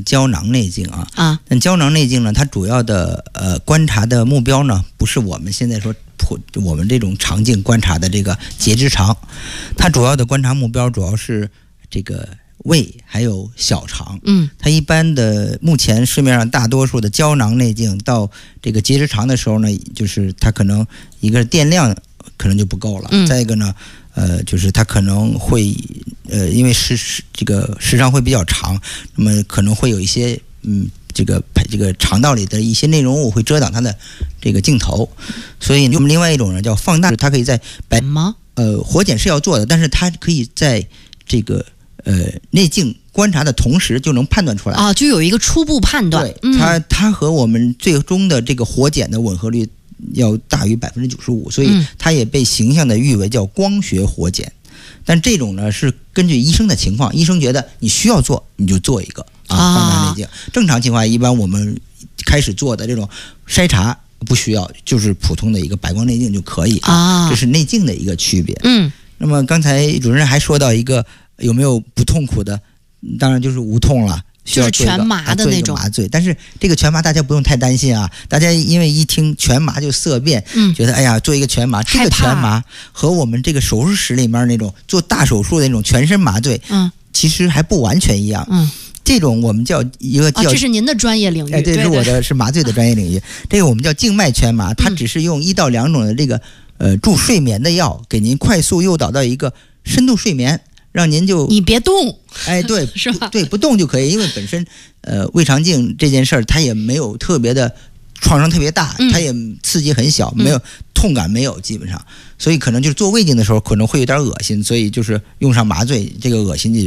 胶囊内镜但胶囊内镜呢，它主要的观察的目标呢，不是我们现在说我们这种肠镜观察的这个结直肠，它主要的观察目标主要是这个胃还有小肠。它一般的目前市面上大多数的胶囊内镜到这个结直肠的时候呢，就是它可能一个电量可能就不够了，再一个呢就是它可能会因为这个时长会比较长，那么可能会有一些这个肠道里的一些内容物会遮挡它的这个镜头，所以我们另外一种呢叫放大，它可以在活检是要做的，但是它可以在这个内镜观察的同时就能判断出来就有一个初步判断。 对，它和我们最终的这个活检的吻合率要大于95%，所以它也被形象的誉为叫光学活检。但这种呢是根据医生的情况，医生觉得你需要做你就做一个放大内镜。正常情况一般我们开始做的这种筛查不需要，就是普通的一个白光内镜就可以这是内镜的一个区别。那么刚才主任还说到一个有没有不痛苦的，当然就是无痛了，需要就是全麻的那种麻醉。但是这个全麻大家不用太担心大家因为一听全麻就色变，觉得哎呀做一个全麻，这个全麻和我们这个手术室里面那种做大手术的那种全身麻醉其实还不完全一样。这种我们叫一个这是您的专业领域。 对，是我的是麻醉的专业领域。这个我们叫静脉全麻，它只是用1到2种的这个助睡眠的药，给您快速诱导到一个深度睡眠，让您你别动。 对， 是吧？ 对，不动就可以，因为本身胃肠镜这件事儿它也没有特别的创伤特别大，它也刺激很小，没有痛感，没有基本上，所以可能就是做胃镜的时候可能会有点恶心，所以就是用上麻醉，这个恶心